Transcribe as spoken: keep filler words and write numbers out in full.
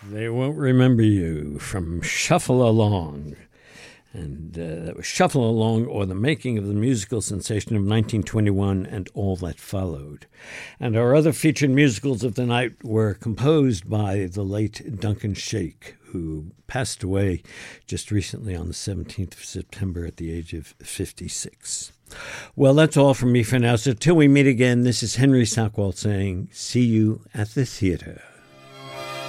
They Won't Remember You from Shuffle Along. And uh, that was Shuffle Along, or the making of the musical sensation of nineteen twenty-one and all that followed. And our other featured musicals of the night were composed by the late Duncan Sheik, who passed away just recently on the seventeenth of September at the age of fifty-six. Well, that's all from me for now. So till we meet again, this is Henry Sackwalt saying, see you at the theater.